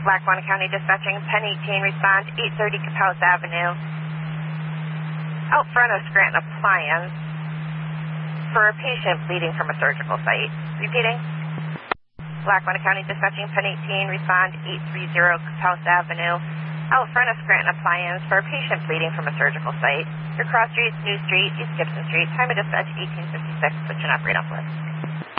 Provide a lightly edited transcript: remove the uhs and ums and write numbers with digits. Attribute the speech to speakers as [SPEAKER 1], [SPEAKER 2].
[SPEAKER 1] Lackawanna County Dispatching, Penn 18, respond 830 Capellas Avenue, out front of Scranton Appliance, for a patient bleeding from a surgical site. Repeating. Lackawanna County Dispatching, Penn 18, respond 830 Capellas Avenue, out front of Scranton Appliance, for a patient bleeding from a surgical site. Your cross streets, New Street, East Gibson Street, time of dispatch 1856, switching operator uplift.